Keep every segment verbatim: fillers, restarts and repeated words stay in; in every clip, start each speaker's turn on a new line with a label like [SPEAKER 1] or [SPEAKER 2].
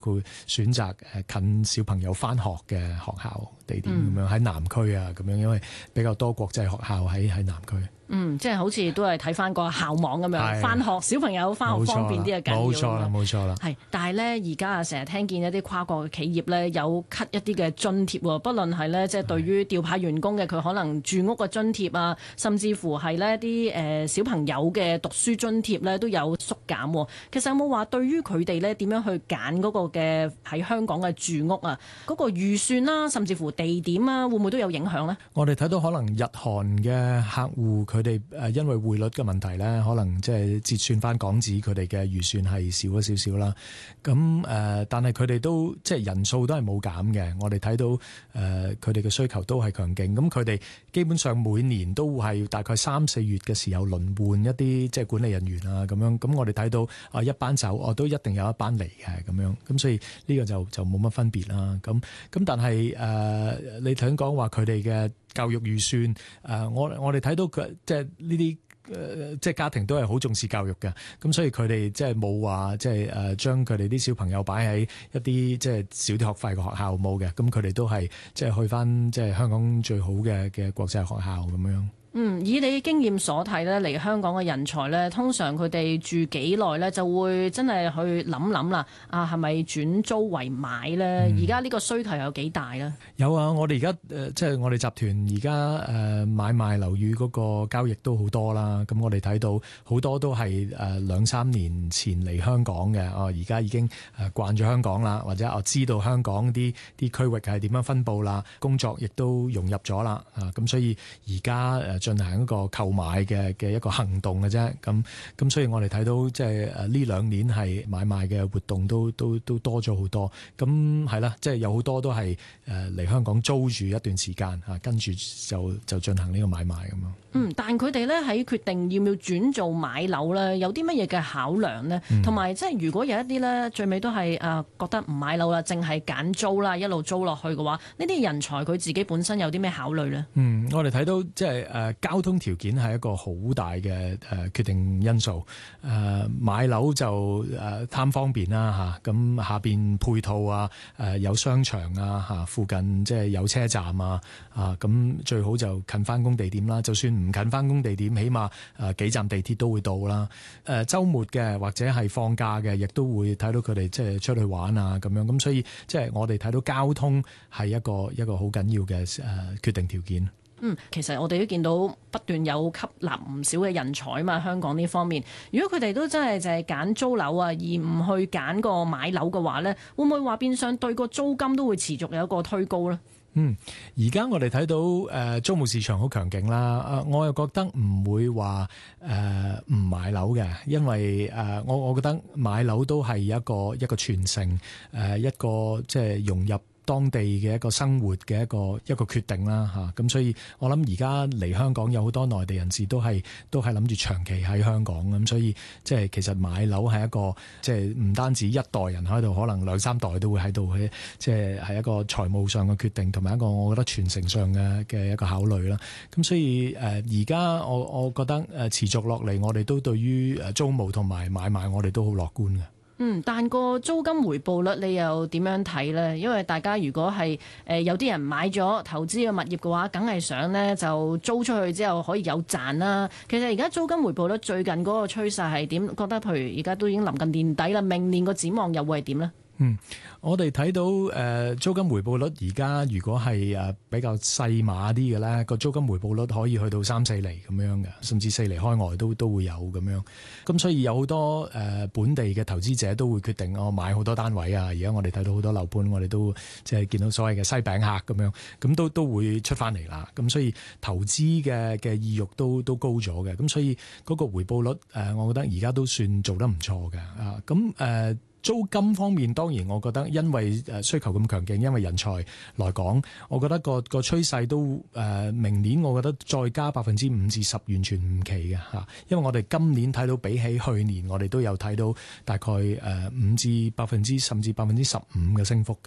[SPEAKER 1] 佢選擇誒近小朋友返學嘅學校地點咁樣喺南區啊咁樣，因為比較多國際學校喺喺南區。
[SPEAKER 2] 嗯，即係好似都係睇翻個校網咁樣，翻學小朋友翻學方便啲啊，緊要。
[SPEAKER 1] 冇錯啦，冇錯啦。
[SPEAKER 2] 係，但係咧而家啊，成日聽見一啲跨國嘅企業咧有 cut 一啲嘅津貼喎，不論係咧即係對於調派員工嘅佢可能住屋嘅津貼啊，甚至乎係呢啲誒小朋友嘅讀書津貼咧都有縮減。其實有冇話對於佢哋咧點樣去揀嗰個嘅喺香港嘅住屋啊，嗰個預算啦，甚至乎地點啊，會唔會都有影響呢？
[SPEAKER 1] 我哋睇到可能日韓嘅客戶佢哋誒因為匯率嘅問題咧，可能即係折算翻港紙，佢哋嘅預算係少咗少少啦。咁誒、呃，但係佢哋都即係人數都係冇減嘅。我哋睇到誒佢哋嘅需求都係強勁。咁佢哋基本上每年都係大概三四月嘅時候輪換一啲即係管理人員啊咁樣。咁我哋睇到啊一班走，我都一定有一班嚟嘅咁樣。咁所以呢個就就冇乜分別啦。咁咁但係誒、呃，你頭先講話佢哋嘅教育預算，誒、呃，我我哋睇到佢即係呢啲誒，即係家庭都係好重視教育嘅，咁所以佢哋即係冇話即係誒將佢哋啲小朋友擺喺一啲即係少啲學費嘅學校冇嘅，咁佢哋都係即係去返即係香港最好嘅嘅國際學校咁樣。
[SPEAKER 2] 嗯，以你經驗所睇咧，嚟香港嘅人才咧，通常佢哋住幾耐咧，就會真係去諗諗啦。啊，係咪轉租為買咧？而家呢個需求有幾大咧？
[SPEAKER 1] 有啊，我哋而家誒即係我哋集團而家誒買賣樓宇嗰個交易都好多啦。咁我哋睇到好多都係誒兩三年前嚟香港嘅，哦而家已經誒慣咗香港啦，或者我知道香港啲啲區域係點樣分佈啦，工作亦都融入咗啦。啊，咁所以而家誒進行一個購買嘅嘅一個行動嘅啫，咁咁所以我哋睇到即係誒呢兩年係買賣嘅活動都都都多咗好多，咁係啦，即係有好多都係誒嚟香港租住一段時間嚇，跟住就就進行呢個買賣咁樣。
[SPEAKER 2] 嗯，但佢哋咧喺決定要唔要轉做買樓咧，有啲乜嘢嘅考量呢？同埋即係如果有一啲咧最尾都係誒覺得唔買樓啦，淨係揀租啦，一路租落去嘅話，呢啲人才佢自己本身有啲咩考慮呢？
[SPEAKER 1] 嗯，我哋睇到即係誒交通條件係一個好大嘅誒決定因素。誒買樓就誒貪方便啦嚇，咁下邊配套啊誒有商場啊嚇，附近即係有車站啊啊，咁最好就近返工地點啦，就算唔近返工地點，起碼誒幾站地鐵都會到啦。誒週末嘅或者係放假嘅，亦都會睇到佢哋即係出去玩啊咁樣。咁所以即係我哋睇到交通係一個一個好緊要嘅誒決定條件。
[SPEAKER 2] 嗯，其實我哋都見到不斷有吸納唔少嘅人才嘛，香港呢方面。如果佢哋都真係就係揀租樓啊，而唔去揀個買樓嘅話呢，會唔會話變相對個租金都會持續有一個推高呢？
[SPEAKER 1] 嗯，而家我哋睇到誒、呃、租務市場好強勁啦，誒、呃、我又覺得唔會話誒唔買樓嘅，因為誒、呃、我我覺得買樓都係一個一個傳承，誒、呃、一個即係融入當地嘅一個生活嘅一個一個決定啦嚇，咁所以我諗而家嚟香港有好多內地人士都係都係諗住長期喺香港，咁所以即係其實買樓係一個即係唔單止一代人喺度，可能兩三代都會喺度，即係係一個財務上嘅決定，同埋一個我覺得傳承上嘅嘅一個考慮啦。咁所以誒而家我我覺得誒持續落嚟，我哋都對於誒租務同埋買賣，我哋都好樂觀嘅。
[SPEAKER 2] 嗯，但個租金回報率你又點樣睇呢？因為大家如果係誒、呃、有啲人買咗投資嘅物業嘅話，梗係想呢就租出去之後可以有賺啦。其實而家租金回報率最近嗰個趨勢係點？覺得譬如而家都已經臨近年底啦，明年個展望又會係點呢？
[SPEAKER 1] 嗯，我哋睇到誒、呃、租金回報率而家如果係誒比較細碼啲嘅咧，個租金回報率可以去到三四厘咁樣嘅，甚至四厘開外都都會有咁樣。咁所以有好多誒、呃、本地嘅投資者都會決定我、哦、買好多單位啊。而家我哋睇到好多樓盤，我哋都即係見到所謂嘅西餅客咁樣，咁都都會出翻嚟啦。咁所以投資嘅嘅意欲都都高咗嘅。咁所以嗰個回報率誒、呃，我覺得而家都算做得唔錯嘅啊。咁誒。呃租金方面，當然我覺得因為誒需求咁強勁，因為人才來港，我覺得個個趨勢都誒、呃、明年我覺得再加百分之五至十完全唔奇嘅嚇，因為我哋今年睇到比起去年，我哋都有睇到大概誒五至百分之甚至百分之十五嘅升幅㗎。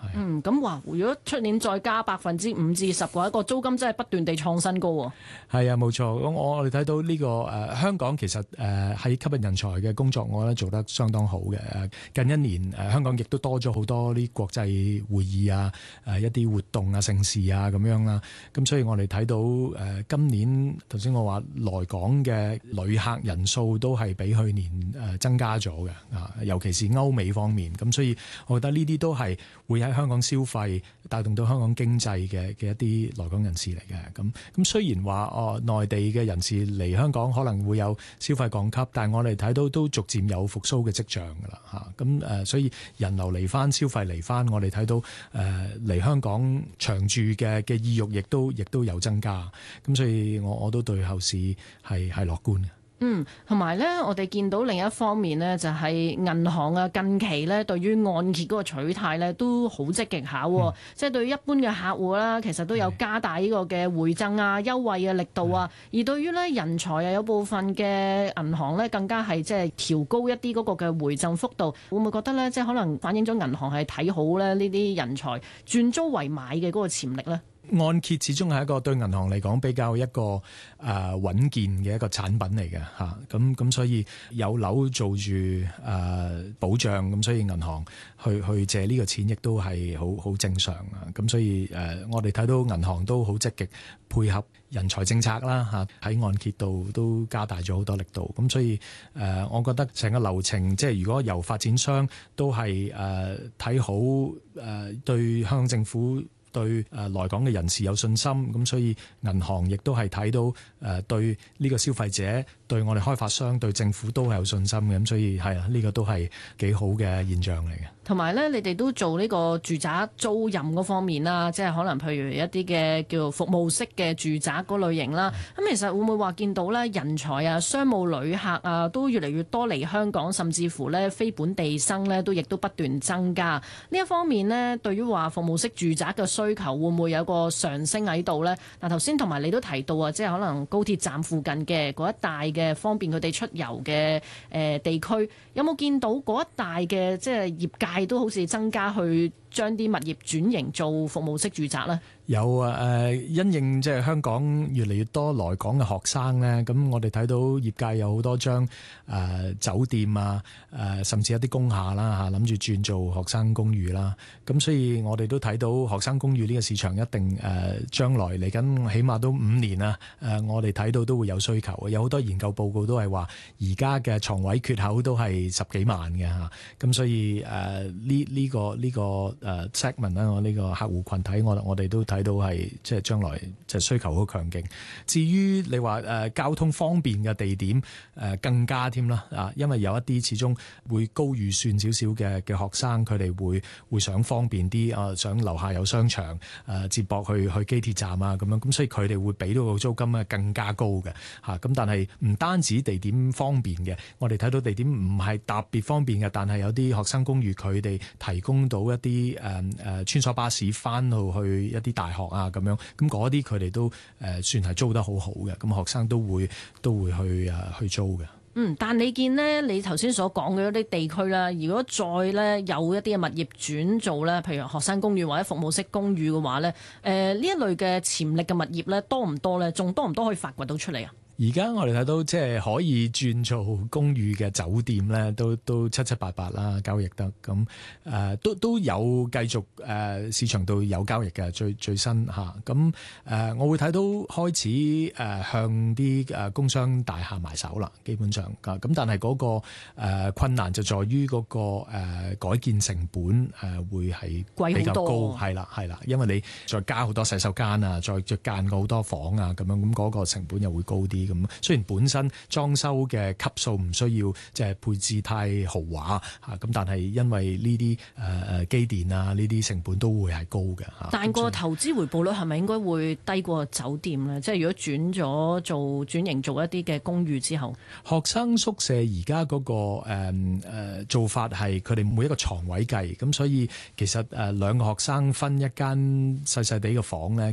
[SPEAKER 2] 嗯，咁話如果出年再加百分之五至十嘅話，個租金真係不斷地創新高喎。
[SPEAKER 1] 係啊，冇錯。咁我哋睇到呢、這個誒、呃、香港其實誒喺、呃、吸引人才嘅工作，我覺得做得相當好嘅。近一年誒、呃、香港亦都多咗好多啲國際會議啊、誒、呃、一啲活動啊、盛事啊咁樣啦。咁所以我哋睇到誒、呃、今年頭先我話來港嘅旅客人數都係比去年誒增加咗嘅啊，尤其是歐美方面。咁所以我覺得呢啲都係會喺香港消費帶動到香港經濟嘅嘅一啲來港人士嚟嘅。咁咁雖然話哦內地嘅人士嚟香港可能會有消費降級，但係我哋睇到都逐漸有復甦嘅跡象㗎啦嚇。咁誒所以人流嚟翻，消費嚟翻，我哋睇到誒嚟香港長住嘅嘅意欲亦都亦都有增加。咁所以我我都對後市係係樂觀嘅。
[SPEAKER 2] 嗯，同埋咧，我哋見到另一方面呢，就係銀行啊，近期咧對於按揭嗰個取態咧都好積極下，嗯、即係對於一般嘅客戶啦，其實都有加大呢個嘅回贈啊、優惠嘅力度啊。而對於咧人才啊，有部分嘅銀行咧更加係即係調高一啲嗰個嘅回贈幅度，會唔會覺得咧即係可能反映咗銀行係睇好咧呢啲人才轉租為買嘅嗰個潛力咧？
[SPEAKER 1] 按揭始終係一個對銀行嚟講比較一個誒、呃、穩健嘅一個產品嚟嘅嚇，咁、啊、咁所以有樓做住誒、呃、保障，咁所以銀行去去借呢個錢亦都係好好正常啊。咁所以誒、呃，我哋睇到銀行都好積極配合人才政策啦嚇，喺、啊、按揭度都加大咗好多力度。咁所以誒、呃，我覺得成個流程即係如果由發展商都係誒睇好誒、呃、對香港政府。對誒來港嘅人士有信心，咁所以銀行亦都係睇到誒對呢個消費者、對我哋開發商、對政府都係有信心嘅，咁所以係啊，呢個都係幾好嘅現象嚟嘅。
[SPEAKER 2] 同埋咧，你哋都做呢個住宅租賃嗰方面啦，即係可能譬如一啲嘅叫做服務式嘅住宅嗰類型啦。咁其實會唔會話見到咧人才啊、商務旅客啊都越嚟越多嚟香港，甚至乎咧非本地生咧都亦都不斷增加。呢一方面呢，對於話服務式住宅嘅需求會唔會有個上升喺度呢？嗱，頭先同埋你都提到啊，即係可能高鐵站附近嘅嗰一帶嘅方便佢哋出遊嘅誒地區，有冇見到嗰一帶嘅即係業界都好似增加去將啲物業轉型做服務式住宅呢？
[SPEAKER 1] 有啊，誒，因應即係香港越嚟越多來港嘅學生咧，咁我哋睇到業界有好多將誒、呃、酒店啊，誒、呃、甚至一啲工廈啦嚇，諗住轉做學生公寓啦。咁所以我哋都睇到學生公寓呢個市場一定誒、呃、將來嚟緊，起碼都五年啊。誒、呃，我哋睇到都會有需求嘅。有好多研究報告都係話，而家嘅床位缺口都係十幾萬嘅嚇。咁所以誒呢呢個呢、這個誒 segment 啦，我、這、呢個客戶群體，我我哋都睇到係即係將來就需求好強勁。至於你話誒、呃、交通方便嘅地點誒、呃、更加添啦啊，因為有一啲始終會高預算少少嘅嘅學生，佢哋會會想方便啲啊，想樓下有商場誒、呃、接駁去去機鐵站啊咁樣，咁所以佢哋會俾到個租金啊更加高嘅嚇。咁但係唔單止地點方便嘅，我哋睇到地點唔係特別方便嘅，但係有啲學生公寓佢哋提供到一啲誒誒穿梭巴士翻到去一啲大學啊咁樣，咁嗰啲佢哋都誒、呃、算係租得好好嘅，咁學生都會都會去誒、呃、去租嘅。
[SPEAKER 2] 嗯，但你見呢，你頭先所講嘅嗰啲地區啦，如果再咧有一啲嘅物業轉做咧，譬如學生公寓或者服務式公寓嘅話咧，誒、呃、呢一類嘅潛力嘅物業咧多唔多咧？仲多唔多可以發掘到出嚟啊？
[SPEAKER 1] 而家我哋睇到即係可以轉做公寓嘅酒店咧，都都七七八八啦，交易得咁誒、呃，都都有繼續誒、呃、市場度有交易嘅最最新嚇咁誒，我會睇到開始誒、呃、向啲誒工商大廈埋手啦，基本上㗎咁，但係嗰、那個、呃、困難就在於嗰、那個、呃、改建成本誒、呃、會係比較高，係啦係啦，因為你再加好多洗手間啊，再再間過好多房啊咁樣，咁、那、嗰個成本又會高啲。咁雖然本身裝修嘅級數唔需要即係配置太豪華嚇，咁但係因為呢啲誒誒機電啊，呢啲成本都會係高嘅嚇。
[SPEAKER 2] 但個投資回報率係咪應該會低過酒店咧？即係如果轉咗做轉型做一啲嘅公寓之後，
[SPEAKER 1] 學生宿舍而家嗰個誒、呃、做法係佢哋每一個床位計，咁所以其實誒兩個學生分一間細細地嘅房咧，其實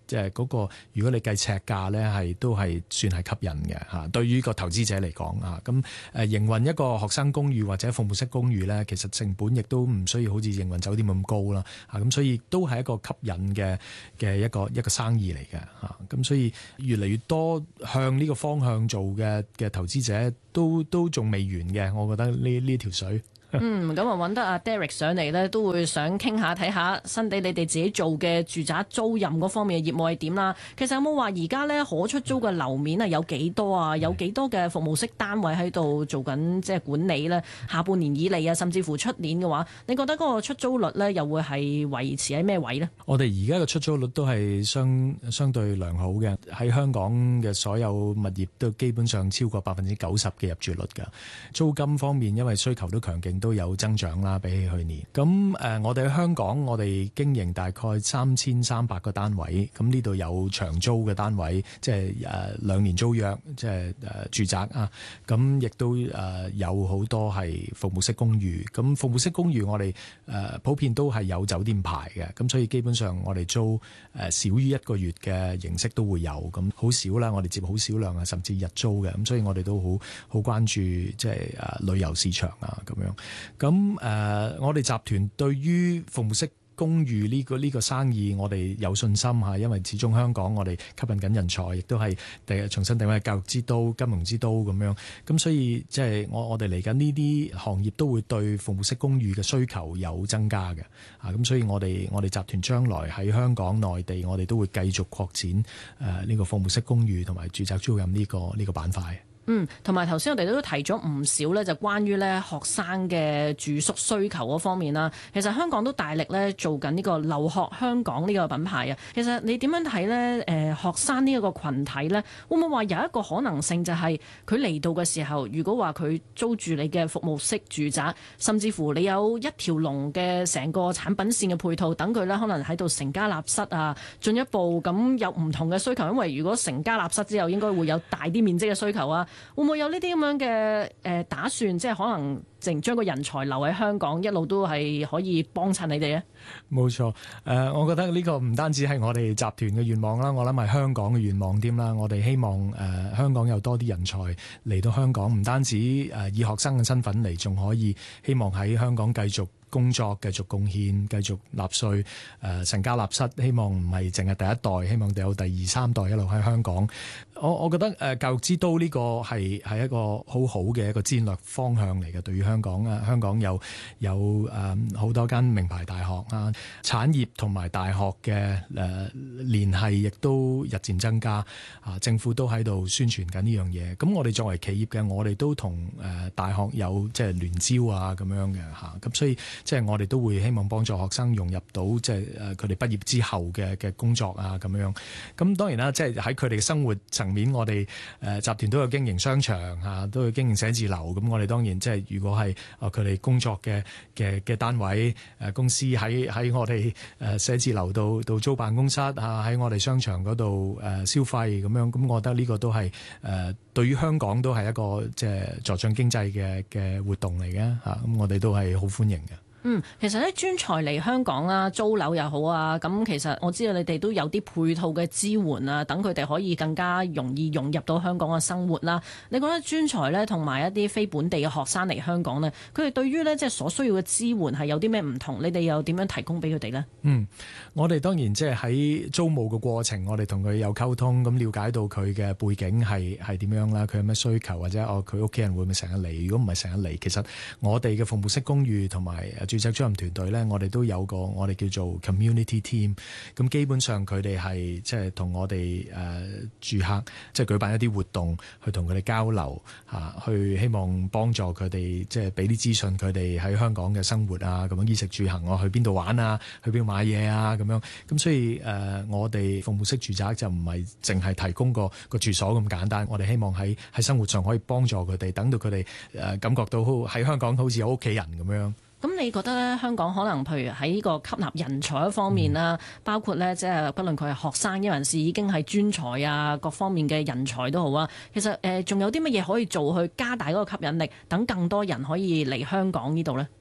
[SPEAKER 1] 即係嗰個如果你計尺價咧，係都係算係吸引嘅嚇。對於個投資者嚟講啊，咁誒、呃、營運一個學生公寓或者服務式公寓咧，其實成本亦都唔需要好似營運酒店咁高啦嚇。咁所以都係一個吸引嘅嘅一個一個生意嚟嘅嚇。咁所以越嚟越多向呢個方向做嘅嘅投資者都都仲未完嘅，我覺得呢呢條水。
[SPEAKER 2] 嗯，咁啊揾得阿 Derek 上嚟呢，都會想傾下睇下新地你哋自己做嘅住宅租賃嗰方面嘅業務係點啦。其實有冇話而家呢可出租嘅樓面係有幾多啊？有幾多嘅服務式單位喺度做緊即係管理呢？下半年以嚟啊，甚至乎出年嘅話，你覺得嗰個出租率呢又會係維持喺咩位呢？
[SPEAKER 1] 我哋而家嘅出租率都係相相對良好嘅，喺香港嘅所有物業都基本上超過百分之九十嘅入住率㗎。租金方面，因為需求都強勁，都有增長啦，比起去年。咁誒、呃，我哋喺香港，我哋經營大概三千三百個單位，咁呢度有長租嘅單位，即係誒、呃、兩年租約，即係誒、呃、住宅啊。咁亦都誒、呃、有好多係服務式公寓。咁服務式公寓我哋誒、呃、普遍都係有酒店牌嘅，咁所以基本上我哋租誒、呃、少於一個月嘅形式都會有，咁好少啦。我哋接好少量啊，甚至日租嘅。咁所以我哋都好好關注即係誒、呃、旅遊市場啊咁樣。咁誒、呃，我哋集團對於服務式公寓呢、這個呢、這個生意，我哋有信心嚇，因為始終香港我哋吸引緊人才，亦都係第重新定位教育之都、金融之都咁樣。咁所以即係我我哋嚟緊呢啲行業都會對服務式公寓嘅需求有增加嘅。啊，咁所以我哋我哋集團將來喺香港、內地，我哋都會繼續擴展誒呢、呃這個服務式公寓同埋住宅租賃呢、這個呢、這個板塊。
[SPEAKER 2] 嗯，同埋頭先我哋都提咗唔少咧，就關於咧學生嘅住宿需求嗰方面啦。其實香港都大力咧做緊呢個留學香港呢個品牌啊。其實你點樣睇咧？誒、呃，學生呢一個群體咧，會唔會話有一個可能性就係佢嚟到嘅時候，如果話佢租住你嘅服務式住宅，甚至乎你有一條龍嘅成個產品線嘅配套，等佢咧可能喺度成家立室啊，進一步咁有唔同嘅需求。因為如果成家立室之後，應該會有大啲面積嘅需求啊。會唔會有呢啲咁樣嘅誒打算？即係可能淨將個人才留喺香港，一路都係可以幫襯你哋咧？
[SPEAKER 1] 冇錯，誒、呃，我覺得呢個唔單止係我哋集團嘅願望啦，我諗係香港嘅願望添啦。我哋希望誒、呃、香港有多啲人才嚟到香港，唔單止誒、呃、以學生嘅身份嚟，仲可以希望喺香港繼續工作、繼續貢獻、繼續納稅，誒、呃、成家立室。希望唔係淨係第一代，希望有第二三代一路喺香港。我我覺得誒、呃、教育之都呢個係係一個好好嘅一個戰略方向嚟嘅，對於香港啊，香港有有誒好、呃、多間名牌大學啊，產業同埋大學嘅誒、呃、聯繫亦都日漸增加啊，政府都喺度宣傳緊呢樣嘢。咁我哋作為企業嘅，我哋都同誒、呃、大學有即係聯招啊咁樣嘅嚇，咁、啊、所以即係我哋都會希望幫助學生融入到即係誒佢哋畢業之後嘅嘅工作啊咁樣。咁當然啦，即係喺佢哋嘅生活層面，我哋誒、呃、集團都有經營商場嚇、啊，都有經營寫字樓。咁我哋當然即係如果係啊佢哋工作嘅嘅嘅單位誒、呃、公司喺喺我哋誒寫字樓度度租辦公室啊，喺我哋商場嗰度誒消費咁樣。咁我覺得呢個都係誒、呃、對於香港都係一個即係助長經濟嘅嘅活動嚟嘅嚇。咁我哋都係好歡迎嘅。
[SPEAKER 2] 嗯，其實咧專才嚟香港啊，租樓又好啊，咁其實我知道你哋都有啲配套嘅支援啊，等佢哋可以更加容易融入到香港嘅生活啦。你覺得專才咧同埋一啲非本地嘅學生嚟香港咧，佢哋對於咧即係所需要嘅支援係有啲咩唔同？你哋又點樣提供俾佢哋呢？
[SPEAKER 1] 嗯，我哋當然即係喺租務嘅過程，我哋同佢有溝通，咁了解到佢嘅背景係係點樣啦，佢有咩需求，或者哦佢屋企人會唔會成日嚟？如果唔係成日嚟，其實我哋嘅服務式公寓同埋住宅租賃團隊咧，我哋都有個我哋叫做 community team，咁基本上佢哋係即係同我哋誒、呃、住客即係舉辦一啲活動，去同佢哋交流嚇、啊，去希望幫助佢哋即係俾啲資訊佢哋喺香港嘅生活啊，咁樣衣食住行，我去邊度玩啊，去邊度買嘢啊，咁樣咁所以誒、呃，我哋服務式住宅就唔係淨係提供個個住所咁簡單，我哋希望喺喺生活上可以幫助佢哋，等到佢哋誒感覺到喺香港好似有屋企人咁樣。
[SPEAKER 2] 咁你覺得咧，香港可能譬如喺呢個吸納人才方面啦，嗯、包括咧即係不論佢係學生，一人士已經係專才啊，各方面嘅人才都好啊。其實誒，仲、呃、有啲乜嘢可以做去加大嗰個吸引力，等更多人可以嚟香港呢度呢？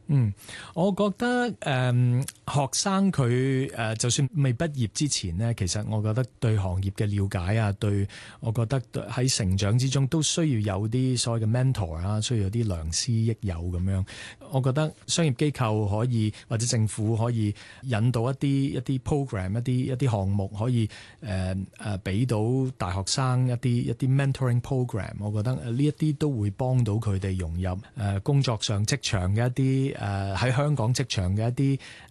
[SPEAKER 1] 嗯，我覺得誒、嗯、學生佢誒、呃、就算未畢業之前呢，其實我覺得對行業嘅了解啊，對我覺得喺成長之中都需要有啲所謂嘅 mentor 啊，需要有啲良師益友咁樣。我覺得商業機構可以或者政府可以引導一啲一啲 program 一啲一啲項目，可以誒誒俾到大學生一啲一啲 mentoring program。我覺得呢一啲都會幫到佢哋融入誒、呃、工作上職場嘅一啲。誒喺、呃、香港職場嘅一啲